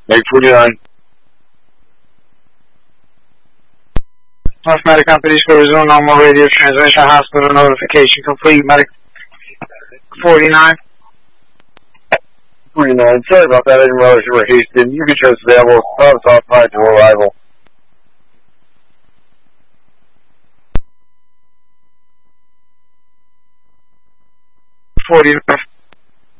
Make 49. North Medic Company, resume normal radio transmission, hospital notification complete, Medic 49. 49. Sorry about that, I didn't realize you were Houston. You can trust available. Promise off prior to arrival. 49.